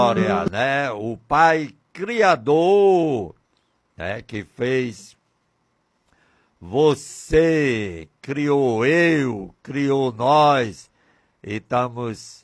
Glória, né? O Pai Criador, né? Que fez você, criou eu, criou nós, e estamos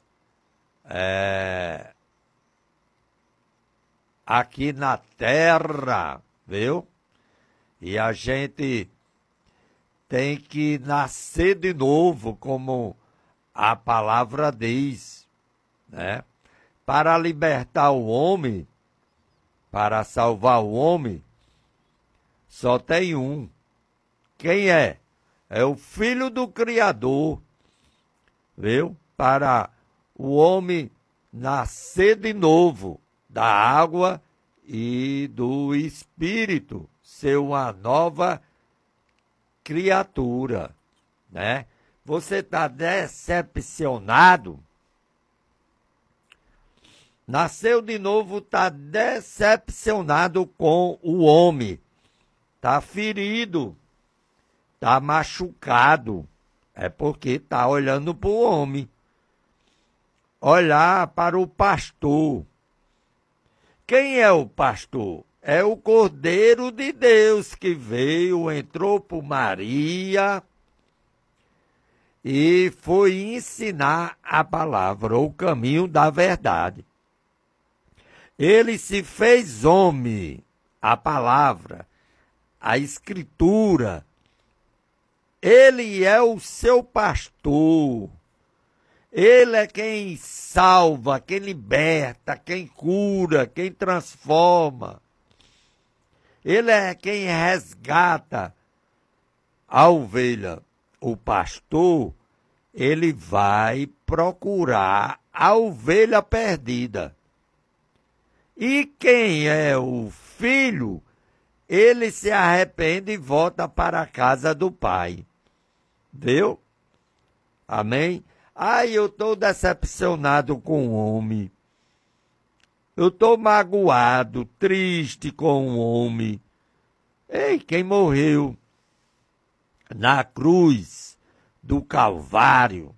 aqui na terra, viu? E a gente tem que nascer de novo, como a palavra diz, né? Para libertar o homem, para salvar o homem, só tem um. Quem é? É o Filho do Criador, viu? Para o homem nascer de novo da água e do Espírito, ser uma nova criatura, né? Você está decepcionado? Nasceu de novo, está decepcionado com o homem, está ferido, está machucado, é porque está olhando para o homem. Olhar para o pastor. Quem é o pastor? É o Cordeiro de Deus que veio, entrou por Maria e foi ensinar a palavra, o caminho da verdade. Ele se fez homem, a palavra, a escritura. Ele é o seu pastor. Ele é quem salva, quem liberta, quem cura, quem transforma. Ele é quem resgata a ovelha. O pastor, ele vai procurar a ovelha perdida. E quem é o filho, ele se arrepende e volta para a casa do pai. Viu? Amém? Ai, eu estou decepcionado com o homem. Eu estou magoado, triste com o homem. Ei, quem morreu na cruz do Calvário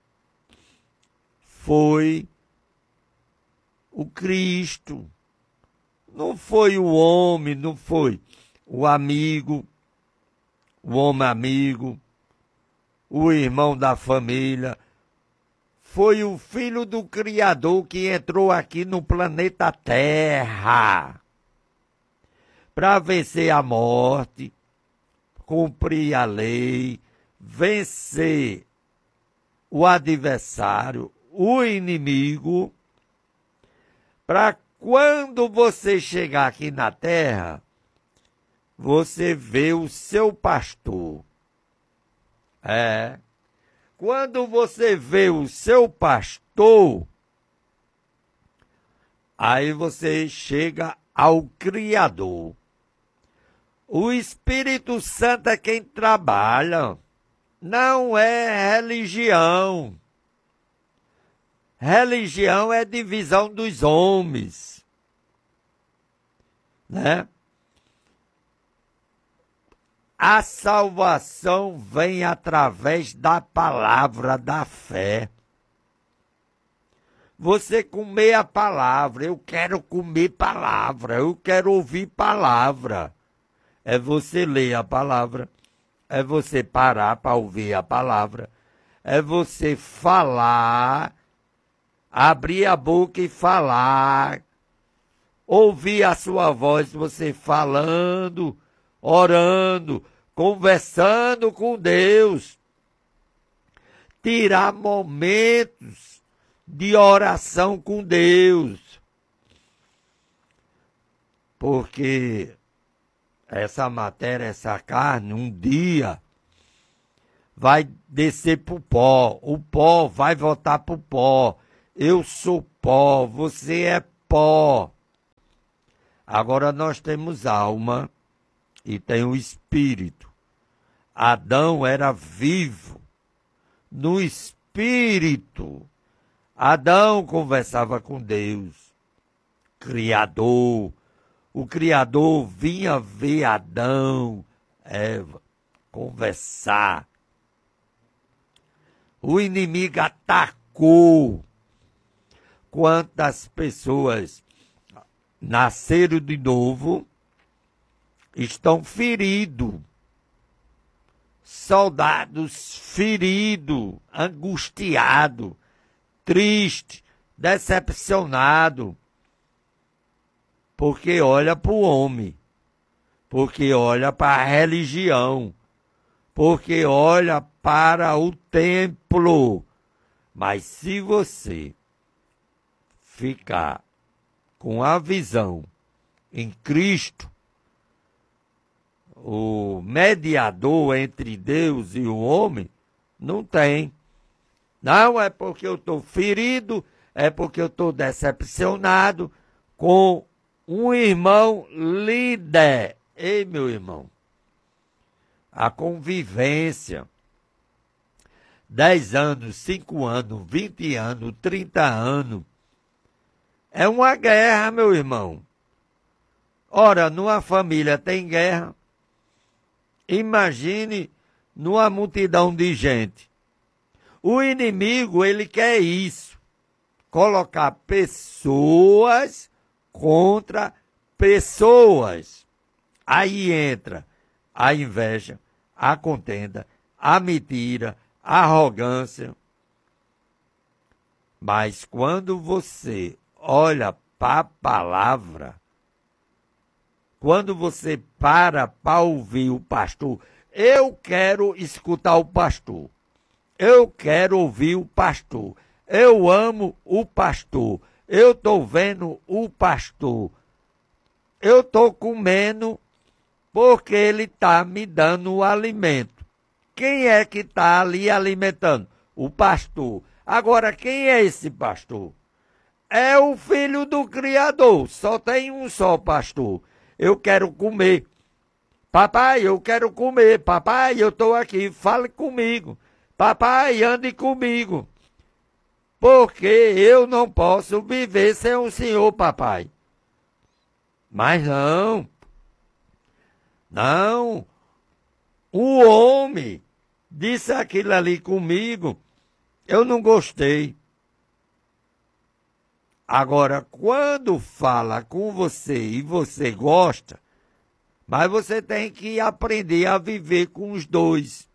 foi o Cristo. Não foi o homem, não foi o amigo, o homem amigo, o irmão da família. Foi o Filho do Criador que entrou aqui no planeta Terra para vencer a morte, cumprir a lei, vencer o adversário, o inimigo, para quando você chegar aqui na terra, você vê o seu pastor. Quando você vê o seu pastor, aí você chega ao Criador. O Espírito Santo é quem trabalha, não é religião. Religião é divisão dos homens, né? A salvação vem através da palavra da fé. Você comer a palavra, eu quero comer palavra, eu quero ouvir palavra. É você ler a palavra, é você parar para ouvir a palavra, é você falar, abrir a boca e falar, ouvir a sua voz, você falando, orando, conversando com Deus. Tirar momentos de oração com Deus. Porque essa matéria, essa carne, um dia vai descer para o pó. O pó vai voltar para o pó. Eu sou pó, você é pó. Agora nós temos alma e tem o espírito. Adão era vivo no espírito. Adão conversava com Deus, Criador. O Criador vinha ver Adão, Eva, conversar. O inimigo atacou. Quantas pessoas nasceram de novo estão feridos. Soldados feridos, angustiados, tristes, decepcionados. Porque olha para o homem, porque olha para a religião, porque olha para o templo. Mas se você ficar com a visão em Cristo, o mediador entre Deus e o homem, não tem. Não é porque eu estou ferido, é porque eu estou decepcionado com um irmão líder. Ei, meu irmão, a convivência, 10 anos, 5 anos, 20 anos, 30 anos, é uma guerra, meu irmão. Ora, numa família tem guerra. Imagine numa multidão de gente. O inimigo, ele quer isso. Colocar pessoas contra pessoas. Aí entra a inveja, a contenda, a mentira, a arrogância. Mas quando você olha para a palavra, quando você para ouvir o pastor, eu quero escutar o pastor, eu quero ouvir o pastor, eu amo o pastor, eu estou vendo o pastor, eu estou comendo porque ele está me dando o alimento. Quem é que está ali alimentando? O pastor. Agora, quem é esse pastor? É o filho do Criador, só tem um só pastor. Eu quero comer. Papai, eu quero comer. Papai, eu estou aqui, fale comigo. Papai, ande comigo. Porque eu não posso viver sem o Senhor, papai. Mas não. Não. O homem disse aquilo ali comigo. Eu não gostei. Agora, quando fala com você e você gosta, mas você tem que aprender a viver com os dois,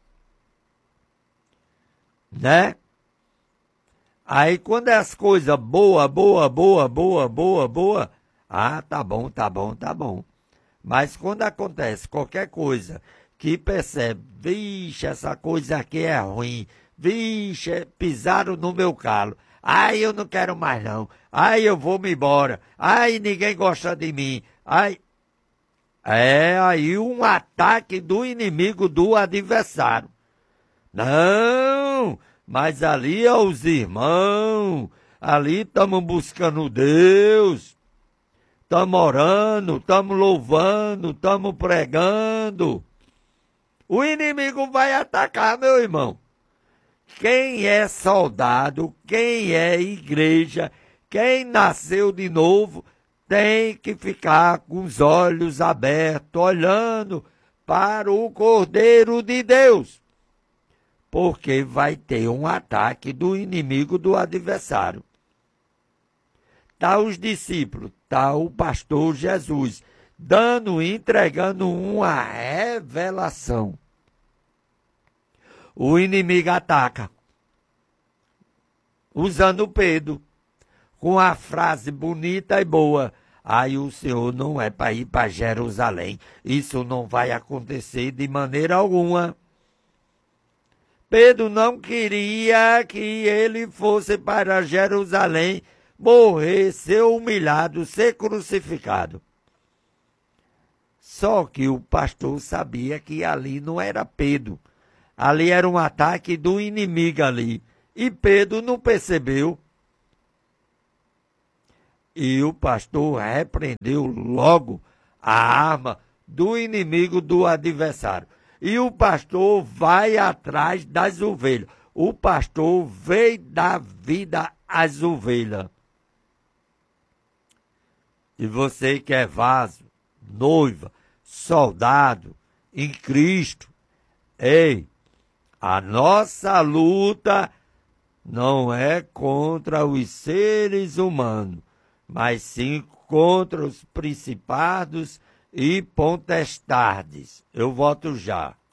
né? Aí, quando é as coisas boa, tá bom, tá bom, tá bom. Mas quando acontece qualquer coisa que percebe, vixe, essa coisa aqui é ruim, vixe, pisaram no meu calo, ai, eu não quero mais não, ai, eu vou me embora, ai, ninguém gosta de mim, ai. É aí um ataque do inimigo, do adversário. Não, mas ali é os irmãos, ali estamos buscando Deus, estamos orando, estamos louvando, estamos pregando. O inimigo vai atacar, meu irmão. Quem é soldado, quem é igreja, quem nasceu de novo, tem que ficar com os olhos abertos, olhando para o Cordeiro de Deus. Porque vai ter um ataque do inimigo, do adversário. Está os discípulos, está o pastor Jesus, entregando uma revelação. O inimigo ataca, usando Pedro, com a frase bonita e boa. Aí o Senhor não é para ir para Jerusalém. Isso não vai acontecer de maneira alguma. Pedro não queria que ele fosse para Jerusalém, morrer, ser humilhado, ser crucificado. Só que o pastor sabia que ali não era Pedro. Ali era um ataque do inimigo ali. E Pedro não percebeu. E o pastor repreendeu logo a arma do inimigo, do adversário. E o pastor vai atrás das ovelhas. O pastor veio dar vida às ovelhas. E você que é vaso, noiva, soldado em Cristo, ei, a nossa luta não é contra os seres humanos, mas sim contra os principados e potestades. Eu voto já.